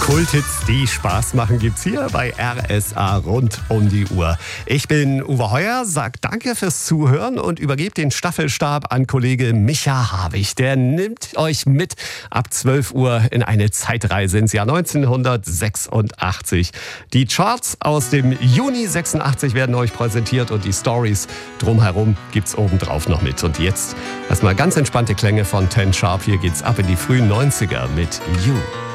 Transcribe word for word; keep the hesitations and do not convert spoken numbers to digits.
Kulthits, die Spaß machen, gibt's hier bei R S A rund um die Uhr. Ich bin Uwe Heuer, sag danke fürs Zuhören und übergebe den Staffelstab an Kollege Micha Havig. Der nimmt euch mit ab zwölf Uhr in eine Zeitreise ins Jahr neunzehnhundertsechsundachtzig. Die Charts aus dem Juni sechsundachtzig werden euch präsentiert und die Stories drumherum gibt's obendrauf noch mit. Und jetzt erstmal ganz entspannte Klänge von Ten Sharp. Hier geht's ab in die frühen neunziger mit You.